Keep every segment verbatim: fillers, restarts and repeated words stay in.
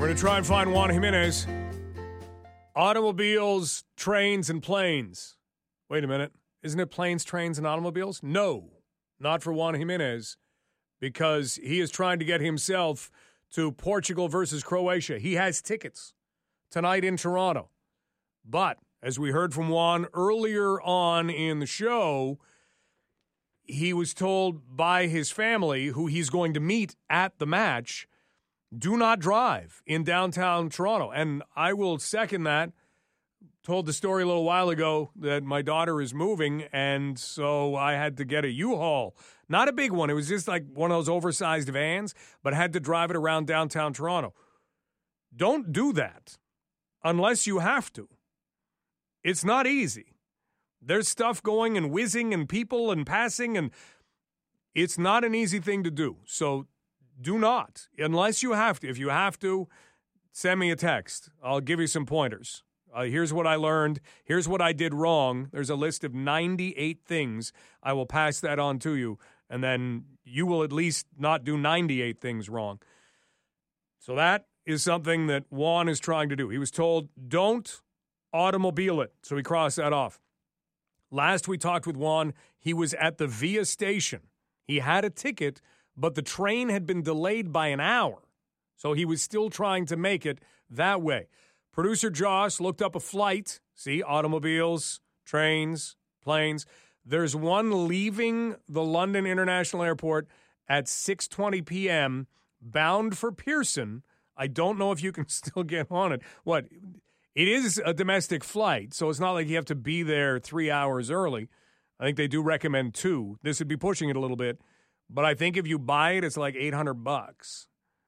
We're going to try and find Juan Jimenez. Automobiles, trains, and planes. Wait a minute. Isn't it planes, trains, and automobiles? No, not for Juan Jimenez, because he is trying to get himself to Portugal versus Croatia. He has tickets tonight in Toronto. But, as we heard from Juan earlier on in the show, he was told by his family, who he's going to meet at the match, do not drive in downtown Toronto. And I will second that. Told the story a little while ago that my daughter is moving, and so I had to get a U-Haul. Not a big one. It was just like one of those oversized vans, but had to drive it around downtown Toronto. Don't do that unless you have to. It's not easy. There's stuff going and whizzing and people and passing, and it's not an easy thing to do. So do not, unless you have to. If you have to, send me a text. I'll give you some pointers. Uh, here's what I learned. Here's what I did wrong. There's a list of ninety-eight things. I will pass that on to you, and then you will at least not do ninety-eight things wrong. So that is something that Juan is trying to do. He was told, don't automobile it. So he crossed that off. Last we talked with Juan, he was at the Via station. He had a ticket, but the train had been delayed by an hour. So he was still trying to make it that way. Producer Josh looked up a flight. See, automobiles, trains, planes. There's one leaving the London International Airport at six twenty p.m., bound for Pearson. I don't know if you can still get on it. What? It is a domestic flight, so it's not like you have to be there three hours early. I think they do recommend two. This would be pushing it a little bit. But I think if you buy it, it's like eight hundred bucks.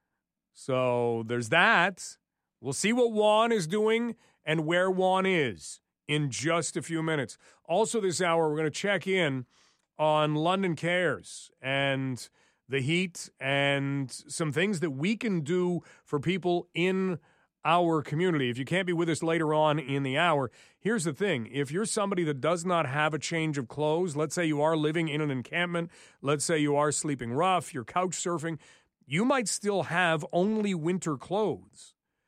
So there's that. We'll see what Juan is doing and where Juan is in just a few minutes. Also this hour, we're going to check in on London Cares and the heat and some things that we can do for people in our community. If you can't be with us later on in the hour, here's the thing. If you're somebody that does not have a change of clothes, let's say you are living in an encampment, let's say you are sleeping rough, you're couch surfing, you might still have only winter clothes.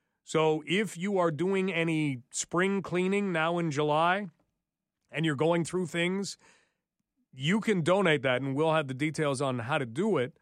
So if you are doing any spring cleaning now in July and you're going through things, you can donate that, and we'll have the details on how to do it,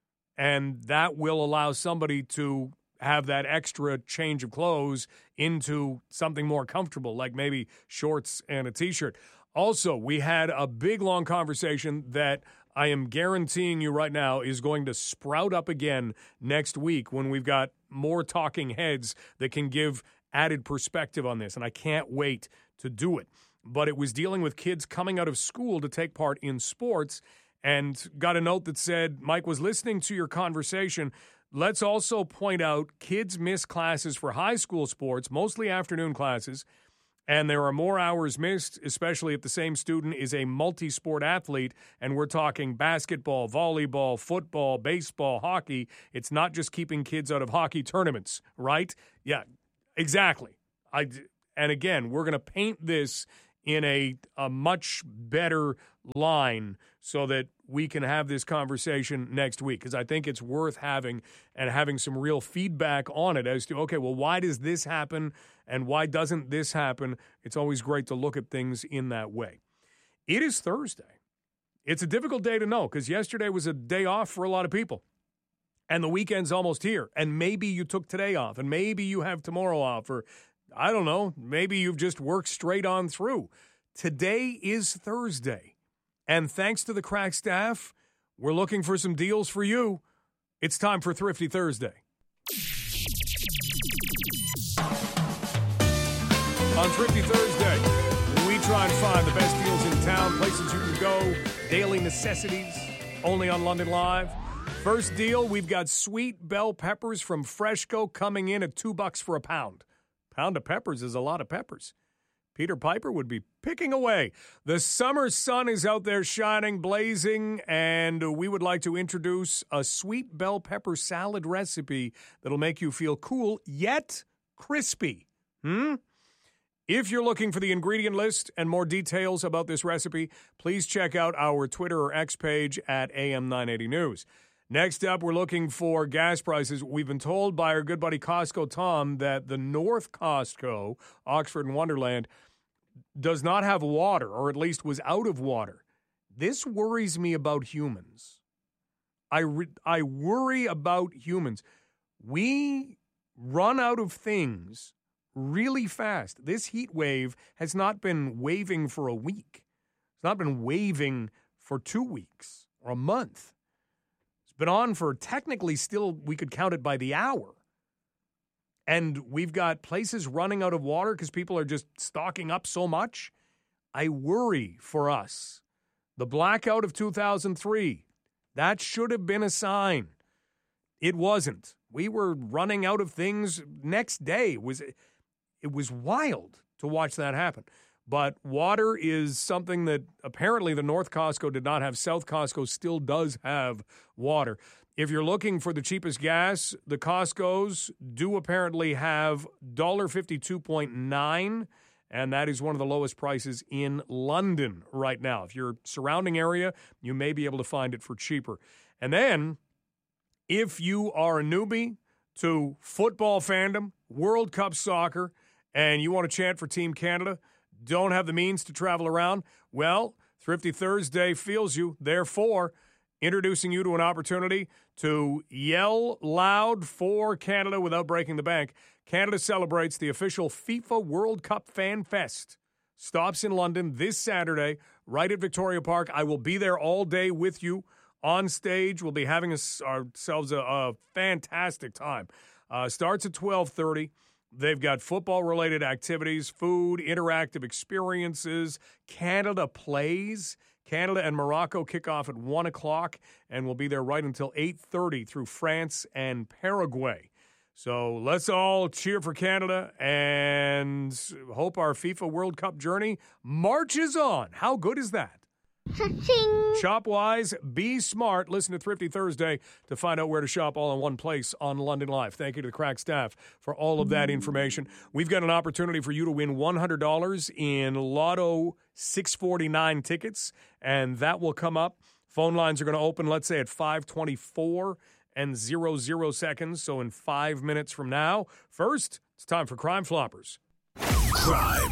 and that will allow somebody to have that extra change of clothes into something more comfortable, like maybe shorts and a T-shirt. Also, we had a big, long conversation that I am guaranteeing you right now is going to sprout up again next week when we've got more talking heads that can give added perspective on this, and I can't wait to do it. But it was dealing with kids coming out of school to take part in sports, and got a note that said, Mike was listening to your conversation. Let's also point out kids miss classes for high school sports, mostly afternoon classes, and there are more hours missed, especially if the same student is a multi-sport athlete, and we're talking basketball, volleyball, football, baseball, hockey. It's not just keeping kids out of hockey tournaments, right? Yeah, exactly. I, and again, we're going to paint this in a, a much better line so that we can have this conversation next week, because I think it's worth having and having some real feedback on it as to, okay, well, why does this happen and why doesn't this happen? It's always great to look at things in that way. It is Thursday. It's a difficult day to know because yesterday was a day off for a lot of people, and the weekend's almost here, and maybe you took today off, and maybe you have tomorrow off, or I don't know, maybe you've just worked straight on through. Today is Thursday. And thanks to the crack staff, we're looking for some deals for you. It's time for Thrifty Thursday. On Thrifty Thursday, we try and find the best deals in town, places you can go, daily necessities, only on London Live. First deal, we've got sweet bell peppers from Freshco coming in at two bucks for a pound. Pound of peppers is a lot of peppers. Peter Piper would be picking away. The summer sun is out there shining, blazing, and we would like to introduce a sweet bell pepper salad recipe that'll make you feel cool, yet crispy. Hmm? If you're looking for the ingredient list and more details about this recipe, please check out our Twitter or X page at A M nine eighty News. Next up, we're looking for gas prices. We've been told by our good buddy Costco Tom that the North Costco, Oxford and Wonderland, does not have water, or at least was out of water. This worries me about humans. I, re- I worry about humans. We run out of things really fast. This heat wave has not been waving for a week. It's not been waving for two weeks or a month. Been on for technically still, we could count it by the hour. And we've got places running out of water because people are just stocking up so much. I worry for us. The blackout of two thousand three, that should have been a sign. It wasn't. We were running out of things next day. It was, it was wild to watch that happen. But water is something that apparently the North Costco did not have. South Costco still does have water. If you're looking for the cheapest gas, the Costcos do apparently have one dollar fifty-two point nine, and that is one of the lowest prices in London right now. If you're surrounding area, you may be able to find it for cheaper. And then, if you are a newbie to football fandom, World Cup soccer, and you want to chant for Team Canada, don't have the means to travel around? Well, Thrifty Thursday feels you. Therefore, introducing you to an opportunity to yell loud for Canada without breaking the bank. Canada celebrates the official FIFA World Cup Fan Fest. Stops in London this Saturday, right at Victoria Park. I will be there all day with you on stage. We'll be having a, ourselves a, a fantastic time. Uh, starts at twelve thirty. They've got football-related activities, food, interactive experiences. Canada plays. Canada and Morocco kick off at one o'clock, and we'll be there right until eight thirty through France and Paraguay. So let's all cheer for Canada and hope our FIFA World Cup journey marches on. How good is that? Shop wise, be smart. Listen to Thrifty Thursday to find out where to shop all in one place on London Live. Thank you to the Crack staff for all of that information. We've got an opportunity for you to win one hundred dollars in Lotto six forty-nine tickets, and that will come up. Phone lines are going to open, let's say, at five twenty-four and zero zero seconds, so in five minutes from now. First, it's time for Crime Floppers. Crime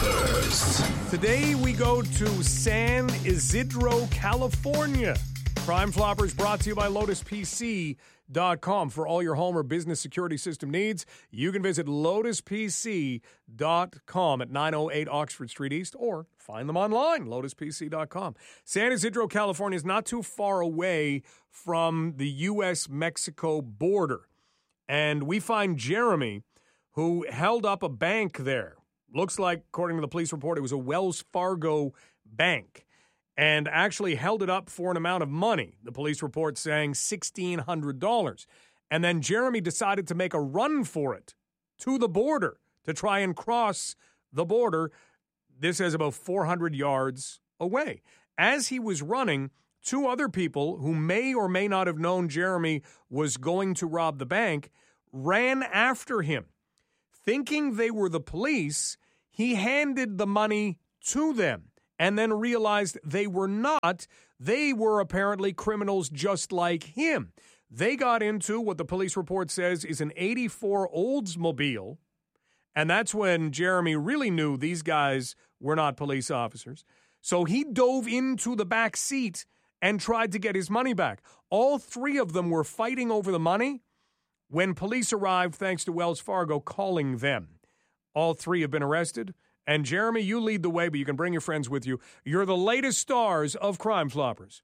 Floppers. Today we go to San Isidro, California. Crime Floppers brought to you by Lotus P C dot com. For all your home or business security system needs, you can visit Lotus P C dot com at nine oh eight Oxford Street East, or find them online, Lotus P C dot com. San Isidro, California is not too far away from the U S Mexico border. And we find Jeremy, who held up a bank there. Looks like, according to the police report, it was a Wells Fargo bank, and actually held it up for an amount of money. The police report saying sixteen hundred dollars. And then Jeremy decided to make a run for it to the border to try and cross the border. This is about four hundred yards away. As he was running, two other people who may or may not have known Jeremy was going to rob the bank ran after him. Thinking they were the police, he handed the money to them and then realized they were not. They were apparently criminals just like him. They got into what the police report says is an eighty-four Oldsmobile, and that's when Jeremy really knew these guys were not police officers. So he dove into the back seat and tried to get his money back. All three of them were fighting over the money when police arrived, thanks to Wells Fargo calling them. All three have been arrested. And Jeremy, you lead the way, but you can bring your friends with you. You're the latest stars of Crime Floppers.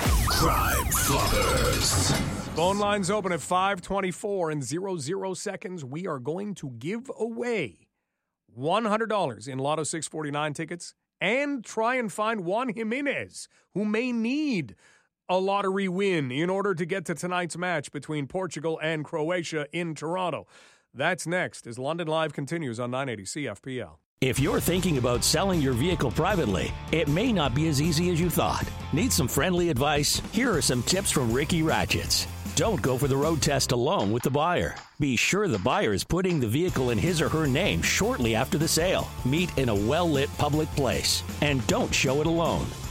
Crime Floppers. Phone lines open at five twenty-four and zero zero seconds. We are going to give away one hundred dollars in Lotto six forty-nine tickets and try and find Juan Jimenez, who may need a lottery win in order to get to tonight's match between Portugal and Croatia in Toronto. That's next as London Live continues on nine eighty C F P L. If you're thinking about selling your vehicle privately, it may not be as easy as you thought. Need some friendly advice? Here are some tips from Ricky Ratchets. Don't go for the road test alone with the buyer. Be sure the buyer is putting the vehicle in his or her name shortly after the sale. Meet in a well-lit public place. And don't show it alone.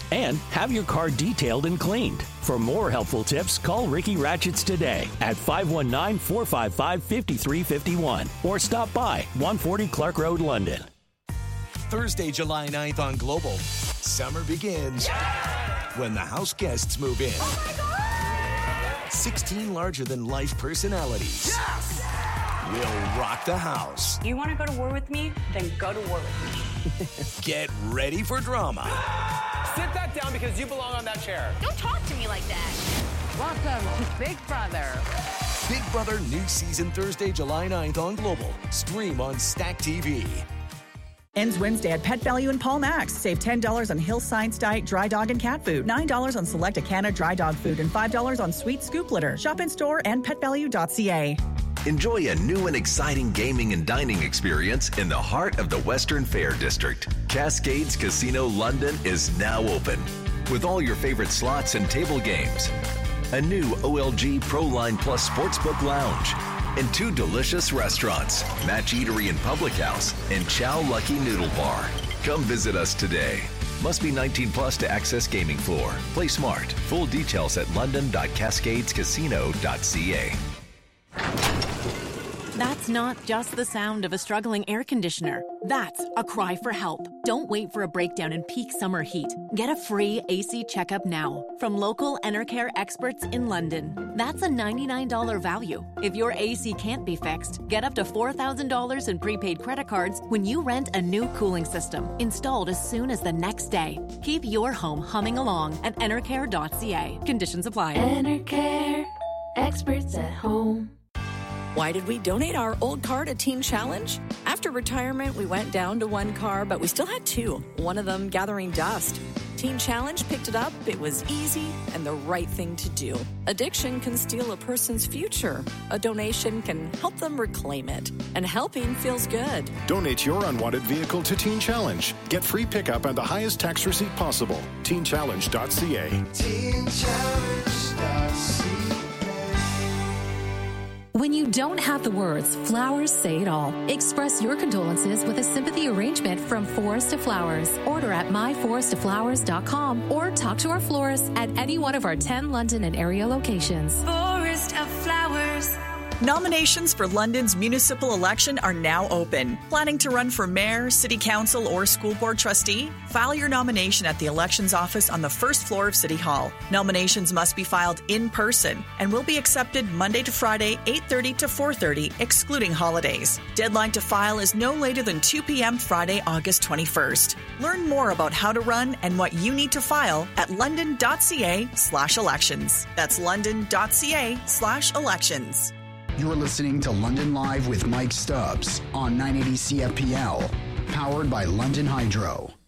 and have your car detailed and cleaned. For more helpful tips, call Ricky Ratchets today at five one nine, four five five, five three five one or stop by one forty Clark Road, London. Thursday, July ninth on Global. Summer begins when the house guests move in. Oh my God! sixteen larger-than-life personalities Yes! will rock the house. You want to go to war with me? Then go to war with me. Get ready for drama. Sit that down because you belong on that chair. Don't talk to me like that. Welcome to Big Brother. Big Brother new season Thursday, July ninth on Global. Stream on Stack T V. Ends Wednesday at Pet Value in Paul Max. Save ten dollars on Hill Science Diet dry dog and cat food, nine dollars on select Acana dry dog food, and five dollars on sweet scoop litter. Shop in store and pet value dot c a. Enjoy a new and exciting gaming and dining experience in the heart of the Western Fair District. Cascades Casino London is now open with all your favorite slots and table games. A new O L G Pro Line Plus Sportsbook Lounge and two delicious restaurants, Match Eatery and Public House and Chow Lucky Noodle Bar. Come visit us today. Must be nineteen plus to access gaming floor. Play smart. Full details at london dot cascades casino dot c a. That's not just the sound of a struggling air conditioner. That's a cry for help. Don't wait for a breakdown in peak summer heat. Get a free A C checkup now from local Enercare experts in London. That's a ninety-nine dollars value. If your A C can't be fixed, get up to four thousand dollars in prepaid credit cards when you rent a new cooling system, installed as soon as the next day. Keep your home humming along at enercare dot c a. Conditions apply. Enercare, experts at home. Why did we donate our old car to Teen Challenge? After retirement, we went down to one car, but we still had two, one of them gathering dust. Teen Challenge picked it up. It was easy and the right thing to do. Addiction can steal a person's future. A donation can help them reclaim it. And helping feels good. Donate your unwanted vehicle to Teen Challenge. Get free pickup and the highest tax receipt possible. teen challenge dot c a. teen challenge dot c a. When you don't have the words, flowers say it all. Express your condolences with a sympathy arrangement from Forest to Flowers. Order at my forest to flowers dot com or talk to our florist at any one of our ten London and area locations. Forest of Flowers. Nominations for London's municipal election are now open. Planning to run for mayor, city council, or school board trustee? File your nomination at the elections office on the first floor of City Hall. Nominations must be filed in person and will be accepted Monday to Friday, eight thirty to four thirty, excluding holidays. Deadline to file is no later than two p.m. Friday, August twenty-first. Learn more about how to run and what you need to file at london dot c a slash elections. That's london dot c a slash elections. You're listening to London Live with Mike Stubbs on nine eighty C F P L, powered by London Hydro.